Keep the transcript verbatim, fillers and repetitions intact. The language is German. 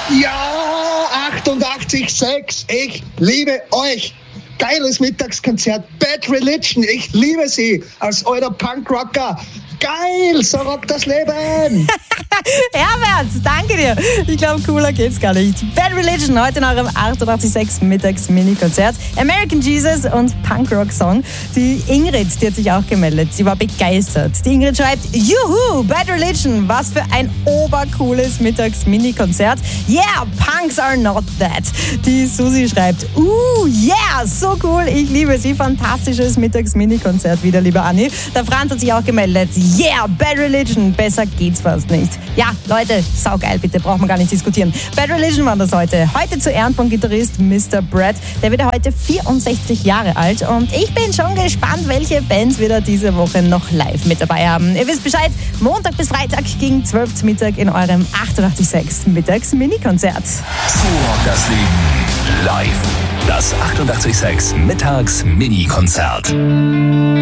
Ja, achtundachtzig Komma sechs, ich liebe euch. Geiles Mittagskonzert, Bad Religion, ich liebe sie als alter Punkrocker. Geil, so rockt das Leben. Herbert, danke dir. Ich glaube, cooler geht's gar nicht. Bad Religion, heute nach dem achtundachtzig Komma sechs Mittags-Mini-Konzert. American Jesus und Punkrock-Song. Die Ingrid, die hat sich auch gemeldet. Sie war begeistert. Die Ingrid schreibt, juhu, Bad Religion, was für ein obercooles Mittags-Mini-Konzert. Yeah, punks are not that. Die Susi schreibt, uh, yeah, so cool, ich liebe sie. Fantastisches Mittags-Mini-Konzert wieder, liebe Anni. Der Franz hat sich auch gemeldet. Yeah, Bad Religion, besser geht's fast nicht. Ja, Leute, saugeil, bitte, braucht man gar nicht diskutieren. Bad Religion war das heute. Heute zu Ehren von Gitarrist Mister Brad. Der wird heute vierundsechzig Jahre alt und ich bin schon gespannt, welche Bands wir da diese Woche noch live mit dabei haben. Ihr wisst Bescheid, Montag bis Freitag gegen zwölf Uhr Mittag in eurem achtundachtzig Komma sechs Mittags-Mini-Konzert. So rockt das Leben live. Das achtundachtzig Komma sechs Mittags-Mini-Konzert.